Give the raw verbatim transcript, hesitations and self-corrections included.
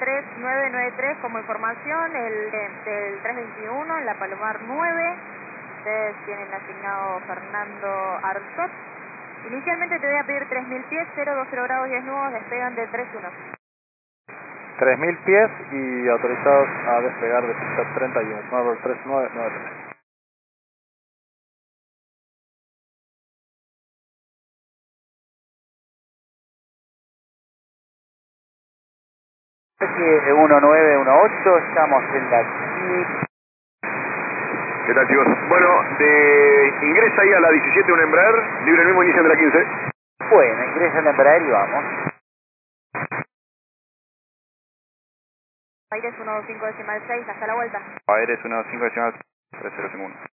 tres nueve nueve tres como información, el de- del tres veintiuno en la Palomar nueve. Ustedes tienen asignado Fernando Arzot. Inicialmente te voy a pedir tres mil pies, cero dos cero grados diez nudos, despegan de tres uno. tres mil pies y autorizados a despegar de pista treinta y uno, Smart tres nueve nueve tres. uno nueve uno ocho, estamos en la Key. ¿Qué tal, chicos? Bueno, de ingresa ahí a la diecisiete un Embraer, libre el mismo inicio de la quince. Bueno, ingresa en la Embraer y vamos. Aires uno cinco decimal seis, hasta la vuelta. Aires uno cinco decimal tres cero cinco uno.